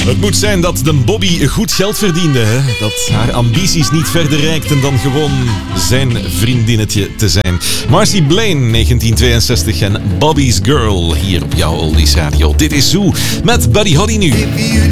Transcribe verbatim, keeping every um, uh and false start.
Het moet zijn dat de Bobby goed geld verdiende. Hè? Dat haar ambities niet verder reikten dan gewoon zijn vriendinnetje te zijn. Marcy Blaine, negentien tweeënzestig en Bobby's Girl hier op jouw Oldies Radio. Dit is Zoo met Buddy Holly nu.